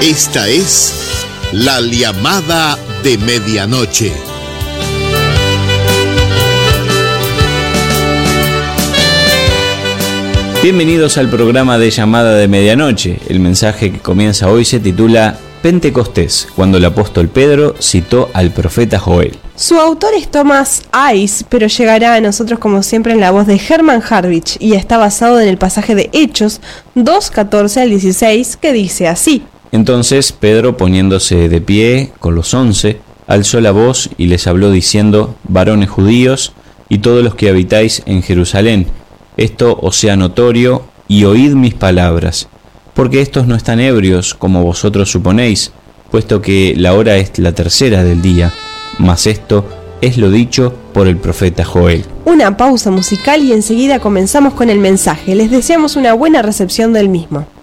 Esta es la llamada de medianoche. Bienvenidos al programa de llamada de medianoche. El mensaje que comienza hoy se titula Pentecostés, cuando el apóstol Pedro citó al profeta Joel. Su autor es Thomas Ice, pero llegará a nosotros como siempre en la voz de Herman Harwich y está basado en el pasaje de Hechos 2:14 al 16 que dice así. Entonces Pedro, poniéndose de pie con los 11, alzó la voz y les habló diciendo: varones judíos y todos los que habitáis en Jerusalén, esto os sea notorio y oíd mis palabras, porque estos no están ebrios como vosotros suponéis, puesto que la hora es la tercera del día, mas esto es lo dicho por el profeta Joel. Una pausa musical y enseguida comenzamos con el mensaje. Les deseamos una buena recepción del mismo.